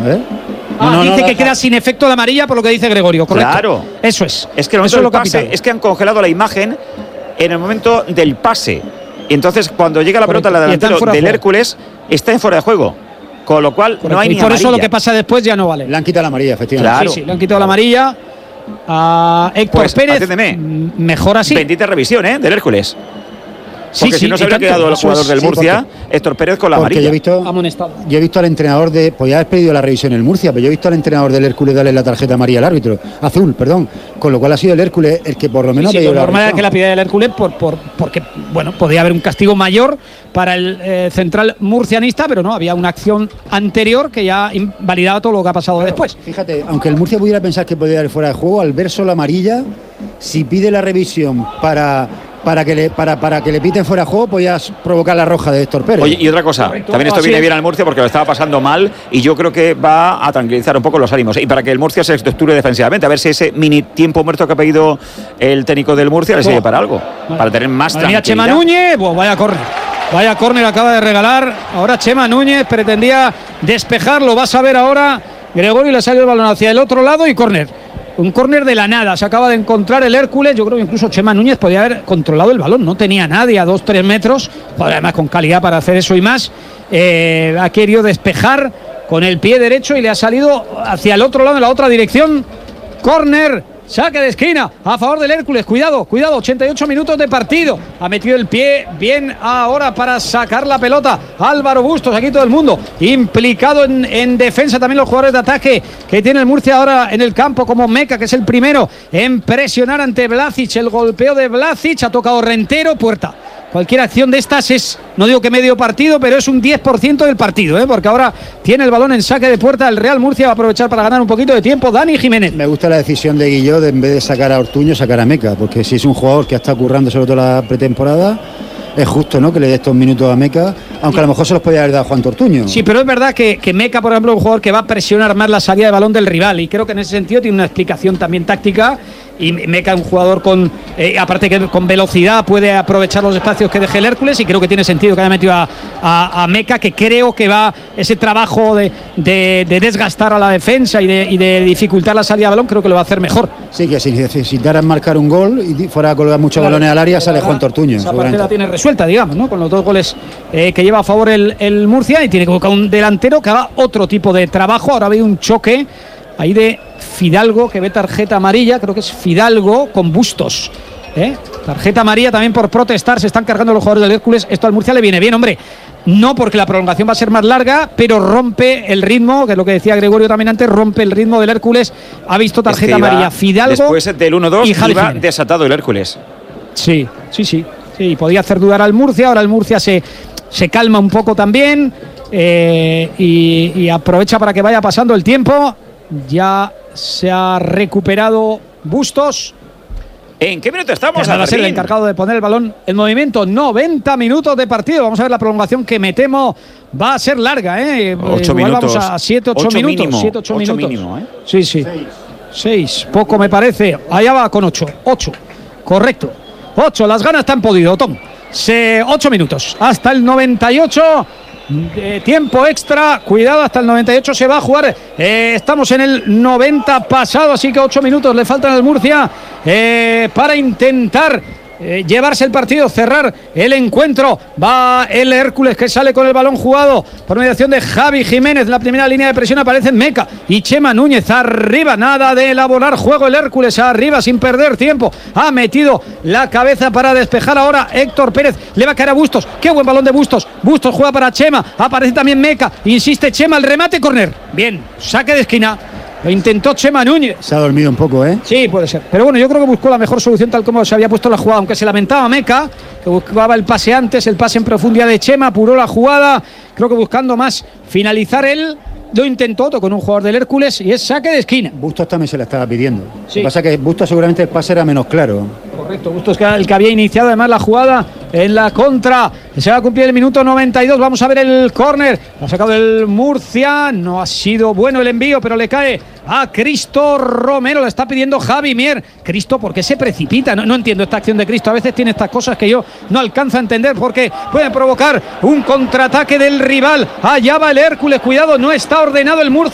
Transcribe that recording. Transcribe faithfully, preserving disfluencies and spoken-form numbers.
¿Eh? Ah, no, no, dice no, que no, queda no. sin efecto la amarilla por lo que dice Gregorio, correcto. Claro. Eso es. Es que en el Eso momento es del lo pase, capital. es que han congelado la imagen en el momento del pase. Y entonces cuando llega la Correcto. pelota al Y está en delantero fuera de del juego. Hércules, está en fuera de juego. Con lo cual Correcto. no hay y ni por amarilla. eso lo que pasa después ya no vale. Le han quitado la amarilla, efectivamente. Claro. Sí, sí, le han quitado la amarilla a Héctor Pues, Pérez. atiéndeme. Mm, Mejor así. Bendita revisión, ¿eh? Del Hércules. Sí, Porque sí, si no y se habría tanto. quedado el Eso jugador es- del sí, Murcia, Héctor Pérez con la Porque yo he amarilla. visto, amonestado. yo he visto al entrenador de. Podía haber pedido la revisión el Murcia, pero yo he visto al entrenador del Hércules darle la tarjeta amarilla al árbitro. Azul, perdón. Con lo cual ha sido el Hércules el que por lo menos Sí, ha sí, pedido lo la normal era revisión. que la pidiera el Hércules por, por, porque, bueno, podía haber un castigo mayor para el eh, central murcianista, pero no, había una acción anterior que ya invalidaba todo lo que ha pasado después. Fíjate, aunque el Murcia pudiera pensar que podía ir fuera de juego, al ver solo amarilla, si pide la revisión para. Para que, le, para, para que le piten fuera de juego, podías provocar la roja de Héctor Pérez. Oye, y otra cosa, Correcto, también esto así viene es. bien al Murcia porque lo estaba pasando mal y yo creo que va a tranquilizar un poco los ánimos y para que el Murcia se estructure defensivamente, a ver si ese mini tiempo muerto que ha pedido el técnico del Murcia le sirve para algo, para tener más Madre mía, tranquilidad. Chema Núñez, pues vaya córner. Vaya córner acaba de regalar. Ahora Chema Núñez pretendía despejarlo. Vas a ver ahora. Gregorio le salió el balón hacia el otro lado y córner. Un córner de la nada. Se acaba de encontrar el Hércules. Yo creo que incluso Chema Núñez podía haber controlado el balón. No tenía nadie a dos tres metros. Además con calidad para hacer eso y más. Eh, ha querido despejar con el pie derecho y le ha salido hacia el otro lado, en la otra dirección. Córner. Saque de esquina a favor del Hércules. Cuidado, cuidado. ochenta y ocho minutos de partido. Ha metido el pie bien ahora para sacar la pelota. Álvaro Bustos, aquí todo el mundo implicado en, en defensa. También los jugadores de ataque que tiene el Murcia ahora en el campo, como Meca, que es el primero en presionar ante Vlasic. El golpeo de Vlasic. Ha tocado Rentero, puerta. Cualquier acción de estas es, no digo que medio partido, pero es un diez por ciento del partido, ¿eh? Porque ahora tiene el balón en saque de puerta. El Real Murcia va a aprovechar para ganar un poquito de tiempo. Dani Jiménez. Me gusta la decisión de Guilló de en vez de sacar a Ortuño, sacar a Meca, porque si es un jugador que está currando sobre todo la pretemporada, es justo, ¿no?, que le dé estos minutos a Meca, aunque a lo mejor se los podía haber dado a Juan Tortuño. Sí, pero es verdad que, que Meca, por ejemplo, es un jugador que va a presionar más la salida de balón del rival, y creo que en ese sentido tiene una explicación también táctica. Y Meca es un jugador con, eh, aparte que con velocidad, puede aprovechar los espacios que deje el Hércules, y creo que tiene sentido que haya metido a, a, a Meca, que creo que va ese trabajo de, de, de desgastar a la defensa y de, y de dificultar la salida de balón, creo que lo va a hacer mejor. Sí, que si necesitaran marcar un gol y fuera a colgar muchos Claro, balones al área, sale ahora Juan Tortuño. Esa parte la tiene resuelta, digamos, ¿no? Con los dos goles eh, que lleva a favor el, el Murcia, y tiene que buscar un delantero que haga otro tipo de trabajo. Ahora ha habido un choque ahí de Fidalgo, que ve tarjeta amarilla, creo que es Fidalgo con Bustos. ¿eh? Tarjeta amarilla también por protestar. Se están cargando los jugadores del Hércules. Esto al Murcia le viene bien, hombre. No porque la prolongación va a ser más larga, pero rompe el ritmo, que es lo que decía Gregorio también antes, rompe el ritmo del Hércules. Ha visto tarjeta Es que iba, amarilla Fidalgo. después del uno dos y Javi iba Jiménez. desatado el Hércules. Sí, sí, sí. Sí, podía hacer dudar al Murcia. Ahora el Murcia se, se calma un poco también eh, y, y aprovecha para que vaya pasando el tiempo. Ya se ha recuperado Bustos. ¿En qué minuto estamos? Va a ser el encargado de poner el balón en movimiento. noventa minutos de partido. Vamos a ver la prolongación, que me temo va a ser larga, ¿eh? Ocho Igual minutos. Vamos a siete, ocho, Ocho minutos. mínimo. siete, ocho, Ocho minutos. mínimo, ¿eh? Sí, sí. Seis. Poco me parece. Allá va con ocho. Ocho. Correcto. Ocho. Las ganas te han podido, Tom. Se, ocho minutos. Hasta el noventa y ocho. De tiempo extra, cuidado, hasta el noventa y ocho se va a jugar. Eh, estamos en el noventa pasado, así que ocho minutos le faltan al Murcia eh, para intentar eh, llevarse el partido, cerrar el encuentro. Va el Hércules, que sale con el balón jugado por mediación de Javi Jiménez. En la primera línea de presión aparecen Meca y Chema Núñez. Arriba, nada de elaborar juego el Hércules, arriba sin perder tiempo. Ha metido la cabeza para despejar ahora Héctor Pérez. Le va a caer a Bustos. Qué buen balón de Bustos. Bustos juega para Chema. Aparece también Meca. Insiste Chema, el remate, córner. Bien, saque de esquina. Lo intentó Chema Núñez. Se ha dormido un poco, ¿eh? Sí, puede ser. Pero bueno, yo creo que buscó la mejor solución tal como se había puesto la jugada. Aunque se lamentaba Meca, que buscaba el pase antes, el pase en profundidad de Chema, apuró la jugada. Creo que buscando más finalizar él. Lo intentó con un jugador del Hércules y es saque de esquina. Bustos también se la estaba pidiendo. Sí. Lo que pasa es que Bustos seguramente el pase era menos claro. Correcto, Bustos, que era el que había iniciado además la jugada en la contra. Se va a cumplir el minuto noventa y dos. Vamos a ver el córner. Lo ha sacado el Murcia. No ha sido bueno el envío, pero le cae a Cristo Romero. Le está pidiendo Javi Mier. Cristo, ¿por qué se precipita? No, no entiendo esta acción de Cristo. A veces tiene estas cosas que yo no alcanzo a entender, porque pueden provocar un contraataque del rival. Allá va el Hércules. Cuidado, no está ordenado el Murcia.